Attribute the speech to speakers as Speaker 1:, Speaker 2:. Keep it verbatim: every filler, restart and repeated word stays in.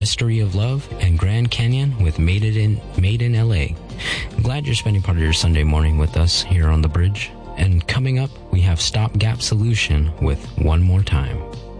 Speaker 1: Mystery of Love, and Grand Canyon with Made It in Made in L A. Glad you're spending part of your Sunday morning with us here on The Bridge. And coming up, we have Stopgap Solution with One More Time.